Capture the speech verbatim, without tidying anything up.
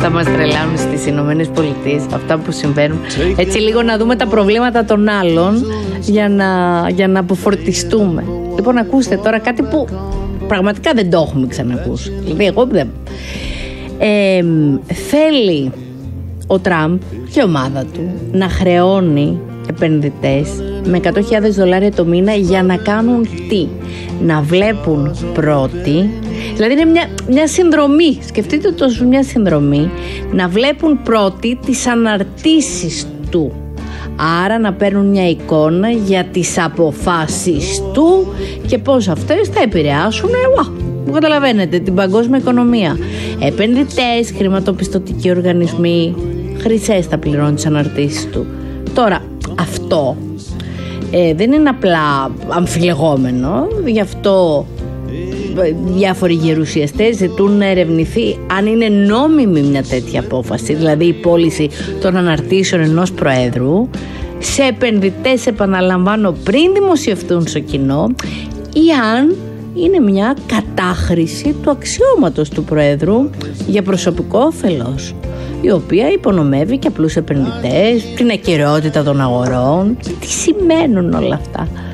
θα μας τρελάνουν στις Ηνωμένες Πολιτείες, αυτά που συμβαίνουν. Έτσι λίγο να δούμε τα προβλήματα των άλλων για να, για να αποφορτιστούμε. Λοιπόν, ακούστε τώρα κάτι που πραγματικά δεν το έχουμε ξανακούσει. Δηλαδή εγώ δεν... Ε, θέλει ο Τραμπ και η ομάδα του να χρεώνει επενδυτές με εκατό χιλιάδες δολάρια το μήνα για να κάνουν τι? Να βλέπουν πρώτοι, δηλαδή είναι μια, μια συνδρομή, σκεφτείτε το ως μια συνδρομή, να βλέπουν πρώτοι τις αναρτήσεις του. Άρα να παίρνουν μια εικόνα για τις αποφάσεις του και πώς αυτές θα επηρεάσουν, wow, καταλαβαίνετε, την παγκόσμια οικονομία. Επενδυτές, χρηματοπιστωτικοί οργανισμοί, χρυσές θα πληρώνουν τις αναρτήσεις του. Τώρα, αυτό ε, δεν είναι απλά αμφιλεγόμενο, γι' αυτό διάφοροι γερουσιαστές ζητούν να ερευνηθεί αν είναι νόμιμη μια τέτοια απόφαση, δηλαδή η πώληση των αναρτήσεων ενός προέδρου σε επενδυτές, επαναλαμβάνω, πριν δημοσιευτούν στο κοινό, ή αν είναι μια κατάχρηση του αξιώματος του προέδρου για προσωπικό όφελος, η οποία υπονομεύει και απλούς επενδυτές, την ακεραιότητα των αγορών. Τι σημαίνουν όλα αυτά?